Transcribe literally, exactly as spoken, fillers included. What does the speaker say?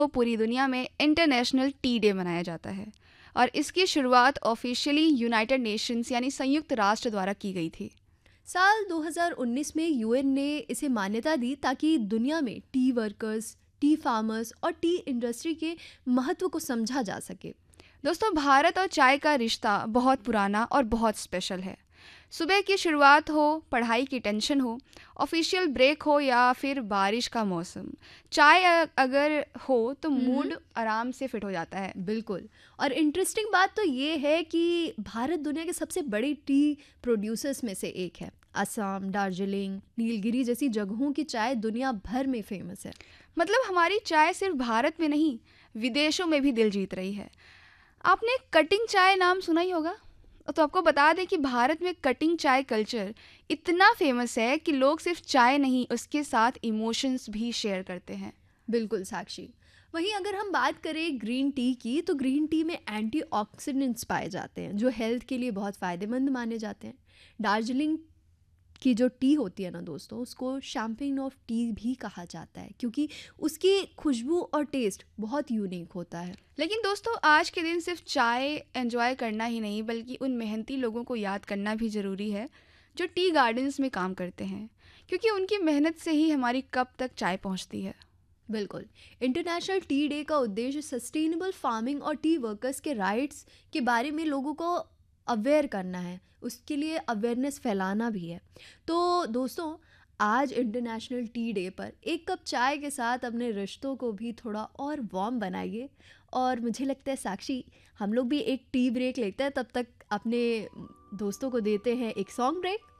को पूरी दुनिया में इंटरनेशनल टी डे मनाया जाता है और इसकी शुरुआत ऑफिशियली यूनाइटेड नेशंस यानी संयुक्त राष्ट्र द्वारा की गई थी। साल दो हज़ार उन्नीस में यूएन ने इसे मान्यता दी ताकि दुनिया में टी वर्कर्स, टी फार्मर्स और टी इंडस्ट्री के महत्व को समझा जा सके। दोस्तों, भारत और चाय का रिश्ता बहुत पुराना और बहुत स्पेशल है। सुबह की शुरुआत हो, पढ़ाई की टेंशन हो, ऑफिशियल ब्रेक हो या फिर बारिश का मौसम, चाय अ- अगर हो तो हम्म। मूड आराम से फिट हो जाता है। बिल्कुल। और इंटरेस्टिंग बात तो ये है कि भारत दुनिया के सबसे बड़े टी प्रोड्यूसर्स में से एक है। असम, दार्जिलिंग, नीलगिरी जैसी जगहों की चाय दुनिया भर में फेमस है। मतलब हमारी चाय सिर्फ भारत में नहीं, विदेशों में भी दिल जीत रही है। आपने कटिंग चाय नाम सुना ही होगा। तो आपको बता दें कि भारत में कटिंग चाय कल्चर इतना फेमस है कि लोग सिर्फ चाय नहीं, उसके साथ इमोशंस भी शेयर करते हैं। बिल्कुल साक्षी। वहीं अगर हम बात करें ग्रीन टी की, तो ग्रीन टी में एंटीऑक्सीडेंट्स पाए जाते हैं जो हेल्थ के लिए बहुत फ़ायदेमंद माने जाते हैं। दार्जिलिंग की जो टी होती है ना दोस्तों, उसको शैम्पेन ऑफ टी भी कहा जाता है क्योंकि उसकी खुशबू और टेस्ट बहुत यूनिक होता है। लेकिन दोस्तों, आज के दिन सिर्फ चाय एंजॉय करना ही नहीं बल्कि उन मेहनती लोगों को याद करना भी ज़रूरी है जो टी गार्डन्स में काम करते हैं, क्योंकि उनकी मेहनत से ही हमारी कप तक चाय पहुंचती है। बिल्कुल। इंटरनेशनल टी डे का उद्देश्य सस्टेनेबल फार्मिंग और टी वर्कर्स के राइट्स के बारे में लोगों को अवेयर करना है, उसके लिए अवेयरनेस फैलाना भी है। तो दोस्तों, आज इंटरनेशनल टी डे पर एक कप चाय के साथ अपने रिश्तों को भी थोड़ा और वार्म बनाइए। और मुझे लगता है साक्षी, हम लोग भी एक टी ब्रेक लेते हैं, तब तक अपने दोस्तों को देते हैं एक सॉन्ग ब्रेक।